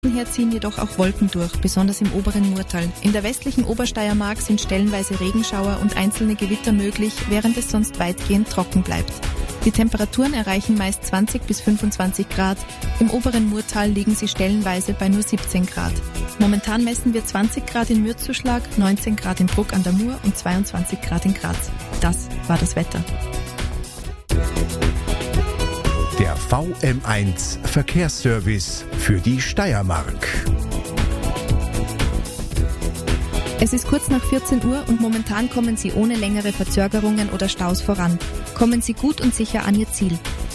Her ziehen jedoch auch Wolken durch, besonders im oberen Murtal. In der westlichen Obersteiermark sind stellenweise Regenschauer und einzelne Gewitter möglich, während es sonst weitgehend trocken bleibt. Die Temperaturen erreichen meist 20 bis 25 Grad. Im oberen Murtal liegen sie stellenweise bei nur 17 Grad. Momentan messen wir 20 Grad in Mürzzuschlag, 19 Grad in Bruck an der Mur und 22 Grad in Graz. Das war das Wetter. Der VM1 Verkehrsservice für die Steiermark. Es ist kurz nach 14 Uhr und momentan kommen Sie ohne längere Verzögerungen oder Staus voran. Kommen Sie gut und sicher an Ihr Ziel.